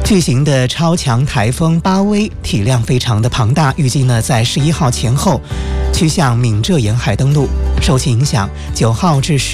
巨型的超强台风巴威体量非常的庞大，预计呢在11号前后趋向闽浙沿海登陆。受其影响，9号至